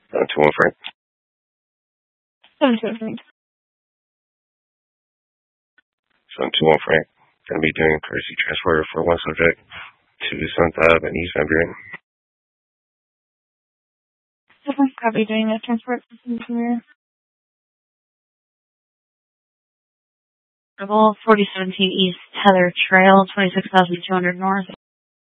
721 Frank. 721 Frank. 721 Frank. Going to be doing a courtesy transport for one subject to 7th Ave and East Van Buren. Copy, doing a transport for 721. Rebel 4017 East Heather Trail, 26,200 North.